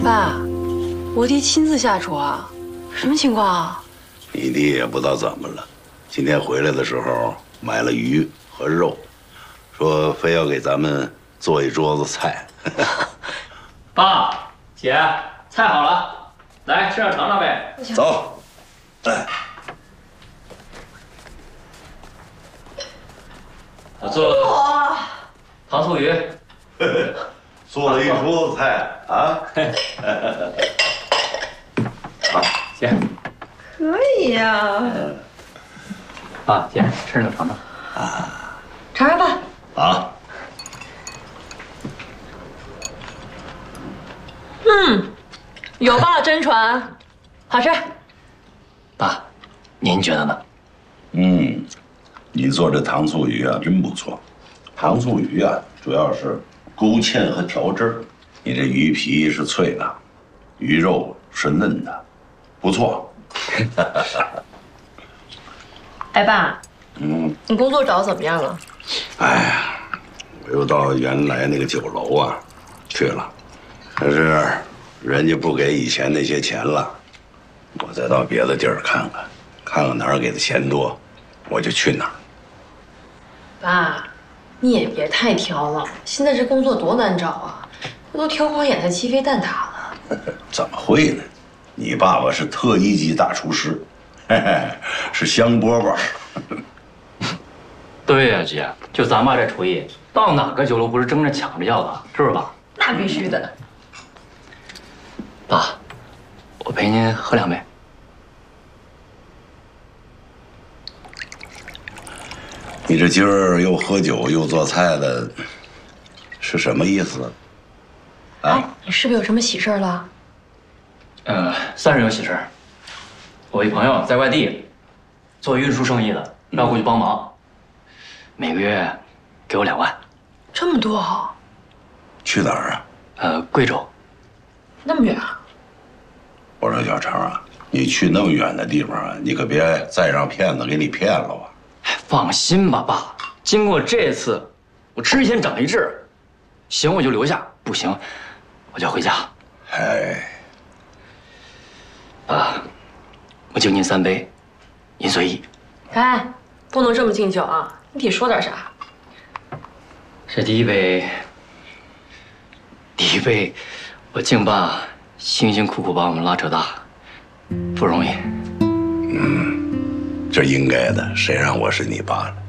爸，我弟亲自下厨啊，什么情况啊？ 你弟也不知道怎么了，今天回来的时候买了鱼和肉，说非要给咱们做一桌子菜。 爸，姐，菜好了，来吃点尝尝呗。 走，来。 我做糖醋鱼， 做了一桌子菜啊！ 好，姐。 可以呀。 爸，姐，吃着尝尝。 尝尝吧。 啊。 有爸真传，好吃。 爸，您觉得呢？ 你做这糖醋鱼啊，真不错。糖醋鱼啊，主要是勾芡和调汁儿。你这鱼皮是脆的，鱼肉是嫩的，不错。 哎，爸，你工作找的怎么样了？ 哎呀，我又到原来那个酒楼啊去了，可是人家不给以前那些钱了，我再到别的地儿看看，看看哪儿给的钱多，我就去哪儿。 爸，你也别太挑了，现在这工作多难找啊，这都挑花眼才鸡飞蛋挞了。 怎么会呢？你爸爸是特一级大厨师，嘿嘿，是香饽饽。 对呀，姐，就咱爸这厨艺，到哪个酒楼不是争着抢着要的，是不是爸？ 那必须的。 爸，我陪您喝2杯。 你这今儿又喝酒又做菜的，是什么意思？ 哎，你是不是有什么喜事儿了？ 算是有喜事儿。我一朋友在外地做运输生意的，让我过去帮忙，每个月给我2万。 这么多啊？ 去哪儿啊？ 贵州。 那么远啊？ 我说小程啊，你去那么远的地方啊，你可别再让骗子给你骗了啊！ 放心吧，爸，经过这次，我之前长一智，行我就留下，不行我就要回家。 哎， 爸，我敬您3杯，您随意。 哎，不能这么敬酒啊，你得说点啥。 这第一杯，我敬爸辛辛苦苦把我们拉扯大，不容易。 这应该的，谁让我是你爸呢？